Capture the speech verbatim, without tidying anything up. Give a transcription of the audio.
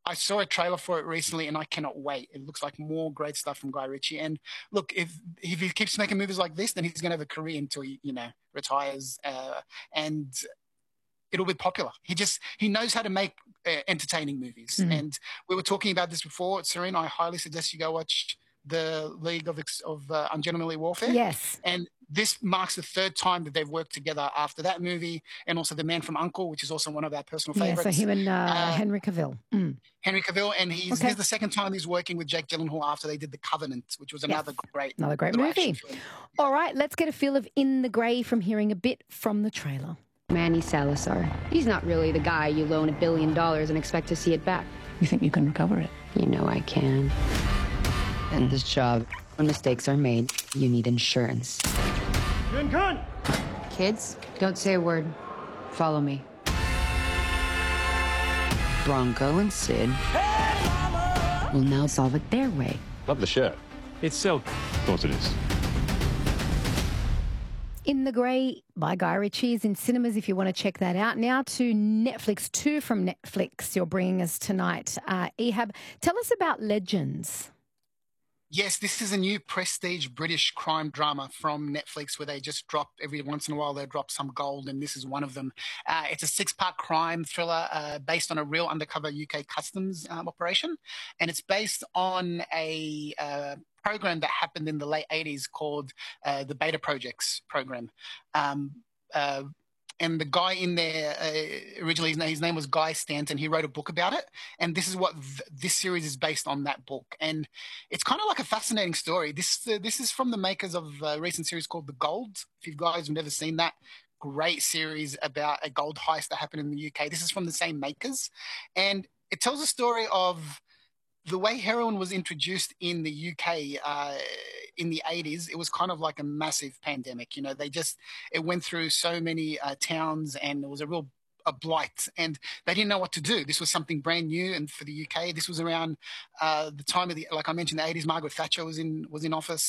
I saw a trailer for it recently, and I cannot wait. It looks like more great stuff from Guy Ritchie. And look, if if he keeps making movies like this, then he's going to have a career until he, you know, retires, uh, and it'll be popular. He just he knows how to make uh, entertaining movies. Mm. And we were talking about this before, Serene. I highly suggest you go watch the League of of uh, Ungentlemanly Warfare. Yes. And this marks the third time that they've worked together after that movie, and also The Man from U N C L E, which is also one of our personal favorites. Yeah, so him and uh, Uh, Henry Cavill. Mm. Henry Cavill, and he's Okay. this is the second time he's working with Jake Gyllenhaal after they did The Covenant, which was another great, Another great little movie. action film. All right, let's get a feel of In the Grey from hearing a bit from the trailer. Manny Salazar. He's not really the guy you loan a billion dollars and expect to see it back. You think you can recover it? You know I can. And this job, when mistakes are made, you need insurance. Kids, don't say a word. Follow me. Bronco and Sid will now solve it their way. Love the shirt. It's silk. Of course it is. In the Grey by Guy Ritchie is in cinemas if you want to check that out. Now to Netflix, two from Netflix you're bringing us tonight. Uh, Ehab, tell us about Legends. Yes, this is a new prestige British crime drama from Netflix where they just drop, every once in a while, they drop some gold, and this is one of them. Uh, it's a six-part crime thriller uh, based on a real undercover U K customs um, operation, and it's based on a uh, program that happened in the late eighties called uh, the Beta Projects program. Um, uh, And the guy in there, uh, originally, his name, his name was Guy Stanton. He wrote a book about it. And this is what th- this series is based on, that book. And it's kind of like a fascinating story. This uh, this is from the makers of a recent series called The Gold. If you guys have never seen that, great series about a gold heist that happened in the U K. This is from the same makers. And it tells a story of the way heroin was introduced in the U K uh, in the eighties. It was kind of like a massive pandemic. You know, they just, it went through so many uh, towns, and it was a real a blight, and they didn't know what to do. This was something brand new, and for the U K, this was around uh, the time of the, like I mentioned, the eighties. Margaret Thatcher was in was in office.